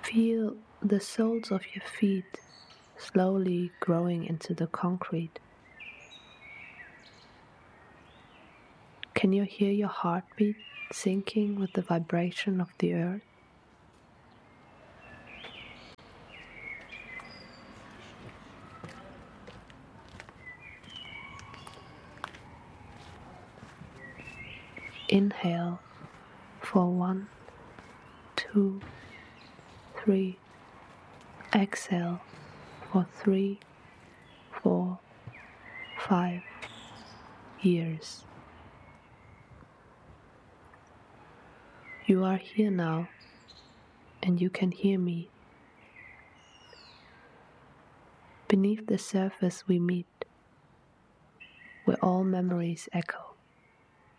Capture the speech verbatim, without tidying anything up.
Feel the soles of your feet slowly growing into the concrete. Can you hear your heartbeat syncing with the vibration of the earth? Inhale for one, two, three. Exhale for three, four, five years. You are here now, and you can hear me. Beneath the surface we meet, where all memories echo.